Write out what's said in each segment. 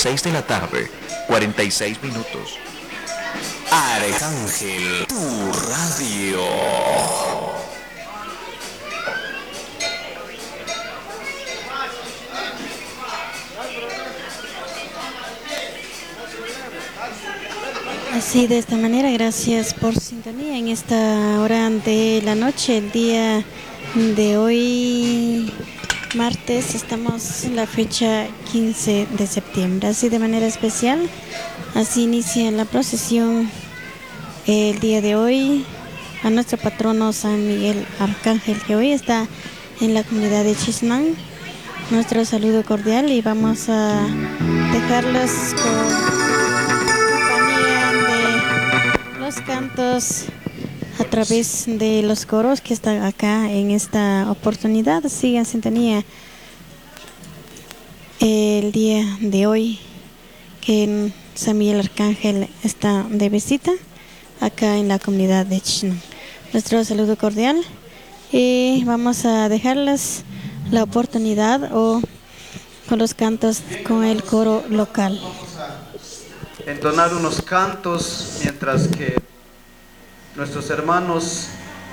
6 de la tarde, 46 minutos. Arcángel, tu radio. Así, de esta manera, gracias por su sintonía en esta hora de la noche, el día de hoy, martes, estamos en la fecha 15 de septiembre. Así, de manera especial, así inicia la procesión el día de hoy a nuestro patrono San Miguel Arcángel, que hoy está en la comunidad de Chisnán. Nuestro saludo cordial y vamos a dejarlos con los cantos a través de los coros que están acá en esta oportunidad. Sigan en sintonía el día de hoy, que San Miguel Arcángel está de visita acá en la comunidad de Chisnán. Nuestro saludo cordial y vamos a dejarles la oportunidad con los cantos con el coro local. Entonar unos cantos mientras que nuestros hermanos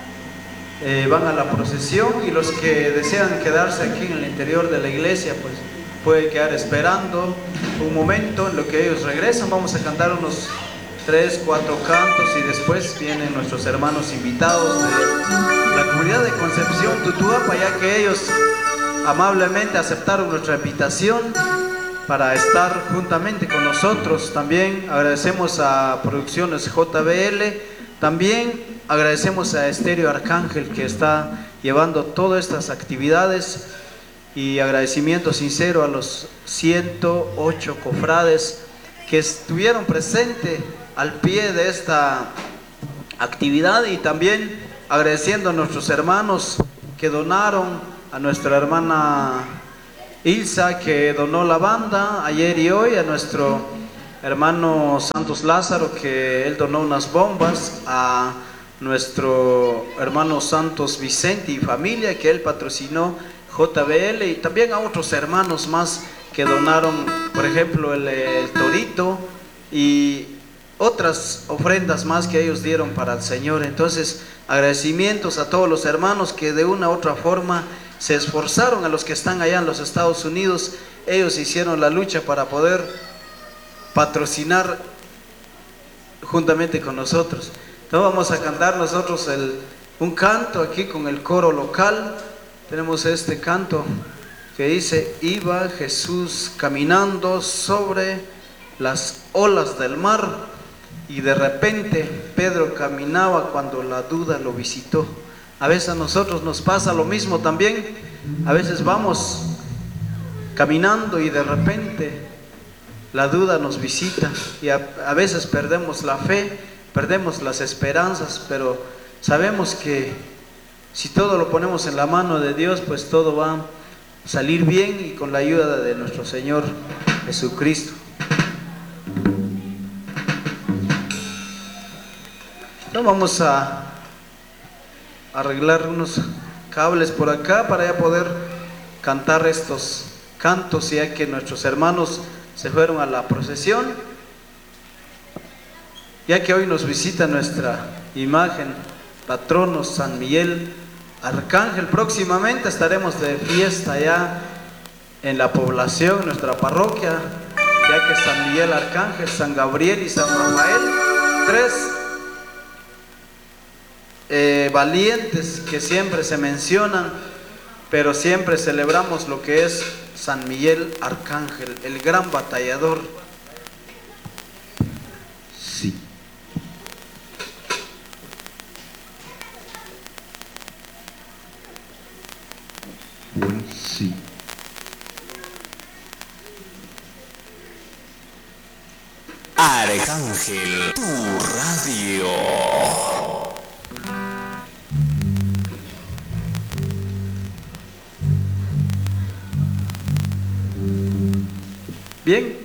van a la procesión, y los que desean quedarse aquí en el interior de la iglesia pues pueden quedar esperando un momento en lo que ellos regresan. Vamos a cantar unos 3, 4 cantos y después vienen nuestros hermanos invitados de la comunidad de Concepción Tutuapa, ya que ellos amablemente aceptaron nuestra invitación para estar juntamente con nosotros. También agradecemos a Producciones JBL, también agradecemos a Estéreo Arcángel, que está llevando todas estas actividades, y agradecimiento sincero a los 108 cofrades que estuvieron presentes al pie de esta actividad, y también agradeciendo a nuestros hermanos que donaron, a nuestra hermana Ilsa, que donó la banda ayer y hoy, a nuestro hermano Santos Lázaro, que él donó unas bombas, a nuestro hermano Santos Vicente y familia, que él patrocinó JBL, y también a otros hermanos más que donaron, por ejemplo el torito y otras ofrendas más que ellos dieron para el Señor. Entonces, agradecimientos a todos los hermanos que de una u otra forma se esforzaron. A los que están allá en los Estados Unidos, ellos hicieron la lucha para poder patrocinar juntamente con nosotros. Entonces vamos a cantar nosotros un canto aquí con el coro local. Tenemos este canto que dice: iba Jesús caminando sobre las olas del mar, y de repente Pedro caminaba cuando la duda lo visitó. A veces a nosotros nos pasa lo mismo también. A veces vamos caminando y de repente la duda nos visita, y a veces perdemos la fe, perdemos las esperanzas, pero sabemos que si todo lo ponemos en la mano de Dios, pues todo va a salir bien, y con la ayuda de nuestro Señor Jesucristo. No, vamos a arreglar unos cables por acá para ya poder cantar estos cantos, ya que nuestros hermanos se fueron a la procesión, ya que hoy nos visita nuestra imagen patrono San Miguel Arcángel. Próximamente estaremos de fiesta ya en la población, nuestra parroquia, ya que San Miguel Arcángel, San Gabriel y San Rafael, 3 valientes que siempre se mencionan, pero siempre celebramos lo que es San Miguel Arcángel, el gran batallador. Sí. Sí. Arcángel, tu radio. Bien,